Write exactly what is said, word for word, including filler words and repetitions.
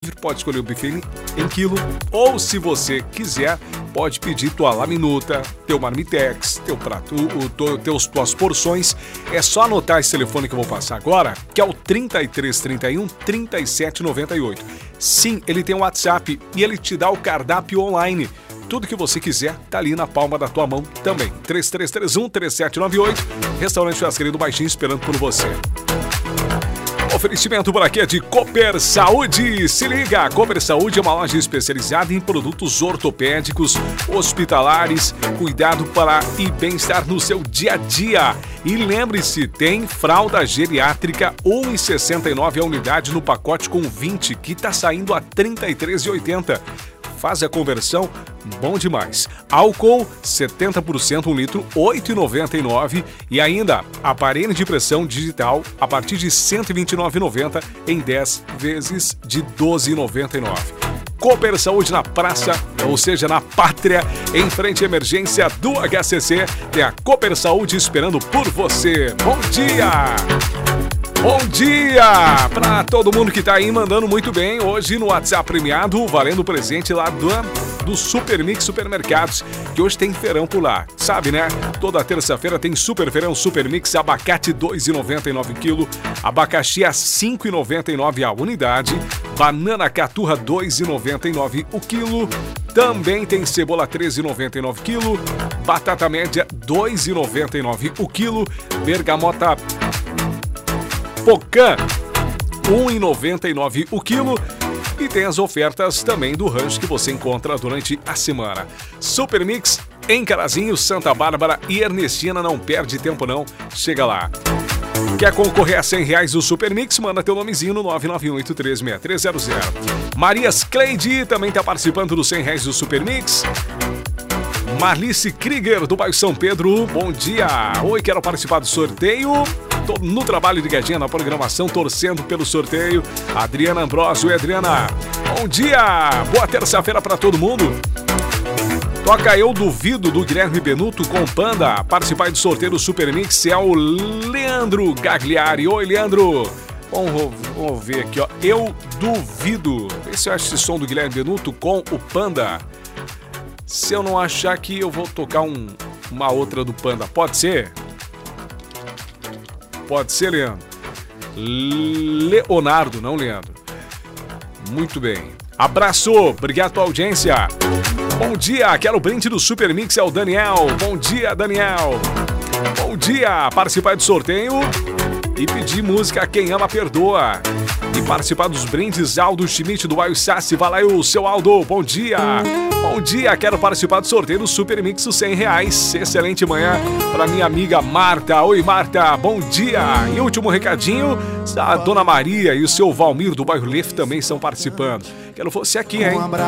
delivery, pode escolher o buffet em quilo, ou se você quiser, pode pedir tua laminuta, teu marmitex, teu prato, o, o, teus, tuas porções. É só anotar esse telefone que eu vou passar agora, que é o trinta e três, trinta e um, trinta e sete, noventa e oito. Sim, ele tem um WhatsApp e ele te dá o cardápio online. Tudo que você quiser tá ali na palma da tua mão também. três três três um, três sete nove oito, Restaurante Churrascaria do Baixinho esperando por você. Oferecimento por aqui é de Cooper Saúde. Se liga, Cooper Saúde é uma loja especializada em produtos ortopédicos, hospitalares, cuidado para e bem-estar no seu dia a dia. E lembre-se, tem fralda geriátrica um real e sessenta e nove centavos a unidade no pacote com vinte, que está saindo a trinta e três reais e oitenta centavos. Faz a conversão, bom demais. Álcool, setenta por cento, um litro, oito reais e noventa e nove centavos. E ainda, aparelho de pressão digital a partir de cento e vinte e nove reais e noventa centavos em dez vezes de doze reais e noventa e nove centavos. Cooper Saúde na praça, ou seja, na Pátria, em frente à emergência do H C C. Tem a Cooper Saúde esperando por você. Bom dia! Bom dia para todo mundo que tá aí mandando muito bem hoje no WhatsApp premiado, valendo presente lá do, do Super Mix Supermercados, que hoje tem feirão por lá, sabe, né? Toda terça-feira tem super feirão Super Mix, abacate dois reais e noventa e nove centavos o quilo, abacaxi a cinco reais e noventa e nove centavos a unidade, banana caturra dois reais e noventa e nove centavos o quilo, também tem cebola três reais e noventa e nove centavos o quilo, batata média dois reais e noventa e nove centavos o quilo, bergamota Pocã, um real e noventa e nove centavos o quilo. E tem as ofertas também do rancho que você encontra durante a semana. Super Mix em Carazinho, Santa Bárbara e Ernestina. Não perde tempo não, chega lá. Quer concorrer a cem reais do Super Mix? Manda teu nomezinho no nove nove oito três seis três zero zero. Marias Cleide também está participando do cem reais do Super Mix. Marlice Krieger, do bairro São Pedro, bom dia. Oi, quero participar do sorteio. Tô no trabalho ligadinha na programação, torcendo pelo sorteio. Adriana Ambrosio. Oi, Adriana. Bom dia. Boa terça-feira para todo mundo. Toca Eu Duvido, do Guilherme Benuto com Panda. Participar do sorteio do Super Mix é o Leandro Gagliari. Oi, Leandro. Vamos, vamos ver aqui, ó. Eu Duvido. Vê se eu acho esse som do Guilherme Benuto com o Panda. Se eu não achar aqui, eu vou tocar um, uma outra do Panda. Pode ser? Pode ser, Leandro. Leonardo, não Leandro. Muito bem. Abraço, obrigado pela audiência. Bom dia, quero brinde do Super Mix, é o Daniel. Bom dia, Daniel. Bom dia, participar do sorteio e pedir música Quem Ama Perdoa. E participar dos brindes Aldo Schmidt do Bairro Sassi. Vai lá, o seu Aldo, bom dia. Bom dia, quero participar do sorteio do Super Mix dos cem reais. Excelente manhã para minha amiga Marta. Oi, Marta, bom dia. E último recadinho, a Dona Maria e o seu Valmir do Bairro Lef também estão participando. Quero você aqui, hein?